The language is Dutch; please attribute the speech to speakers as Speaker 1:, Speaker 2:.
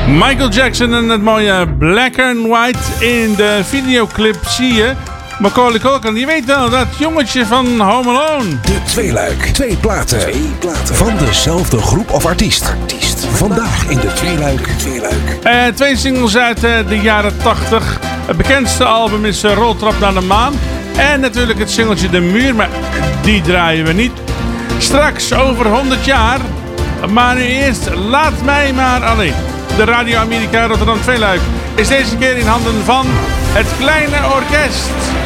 Speaker 1: Michael Jackson en het mooie Black and White. In de videoclip zie je Macaulay Culkin. Je weet wel, dat jongetje van Home Alone.
Speaker 2: De tweeluik. Twee platen. Van dezelfde groep of artiest. Vandaag in de tweeluik.
Speaker 1: Twee singles uit de jaren 80. Het bekendste album is Roltrap naar de Maan. En natuurlijk het singeltje De Muur. Maar die draaien we niet. Straks over 100 jaar. Maar nu eerst Laat mij maar alleen. De Radio Amerika Rotterdam Tweeluik is deze keer in handen van het Kleine Orkest.